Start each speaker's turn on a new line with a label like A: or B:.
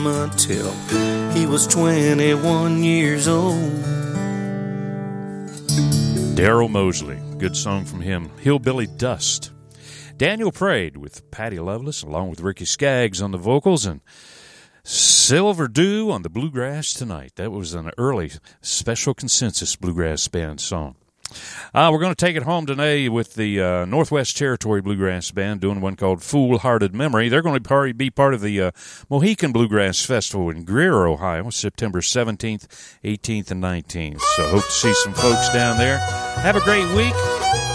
A: until he was 21 years old.
B: Darrell Mosley, good song from him. Hillbilly Dust. Daniel Prade with Patty Loveless, along with Ricky Skaggs on the vocals, and Silver Dew on the Bluegrass Tonight. That was an early Special Consensus Bluegrass Band song. We're going to take it home today with the Northwest Territory Bluegrass Band doing one called Foolhearted Memory. They're going to be part of the Mohican Bluegrass Festival in Greer, Ohio, September 17th, 18th, and 19th. So hope to see some folks down there. Have a great week.